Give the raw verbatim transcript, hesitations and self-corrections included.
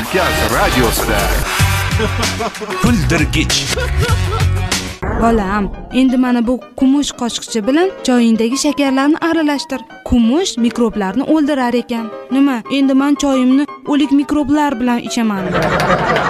Markaz radiosida. Kuldirgich. Bolam, endi mana bu kumush qoshiqcha bilan choyingdagi shakarlarni aralashtir. Kumush mikroblarni o'ldirar ekan. Nima? Endi men choyimni o'lik mikroblar bilan ichaman.